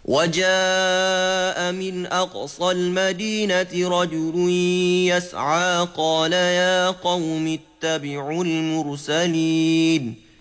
وجاء من أقصى المدينة رجل يسعى قال يا قوم اتبعوا المرسلين